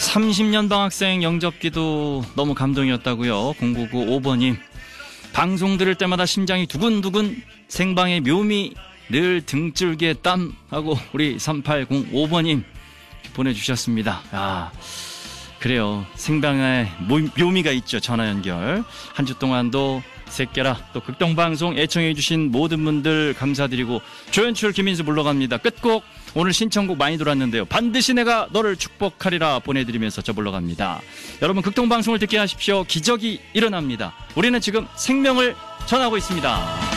30년 방학생 영접기도 너무 감동이었다고요. 0995번님. 방송 들을 때마다 심장이 두근두근, 생방의 묘미, 늘 등줄기에 땀 하고 우리 3805번님 보내주셨습니다. 아, 그래요. 생방에 묘미가 있죠. 전화 연결. 한 주 동안도 새끼라 또 극동방송 애청해주신 모든 분들 감사드리고 조연출 김인수 물러갑니다. 끝곡 오늘 신청곡 많이 들어왔는데요. 반드시 내가 너를 축복하리라 보내드리면서 저 물러갑니다. 여러분 극동방송을 듣게 하십시오. 기적이 일어납니다. 우리는 지금 생명을 전하고 있습니다.